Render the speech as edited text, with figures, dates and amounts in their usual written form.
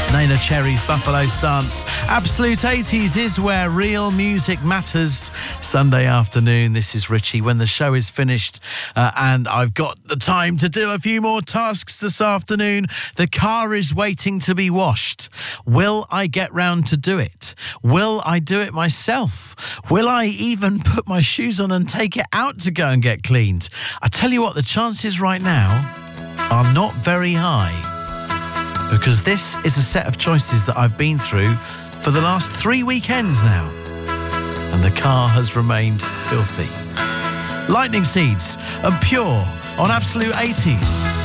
Neneh Cherry's Buffalo Stance. Absolute 80s is where real music matters. Sunday afternoon, this is Richie. When the show is finished and I've got the time to do a few more tasks this afternoon, the car is waiting to be washed. Will I get round to do it? Will I do it myself? Will I even put my shoes on and take it out to go and get cleaned? I tell you what, the chances right now are not very high, because this is a set of choices that I've been through for the last 3 weekends now, and the car has remained filthy. Lightning Seeds and Pure on Absolute 80s.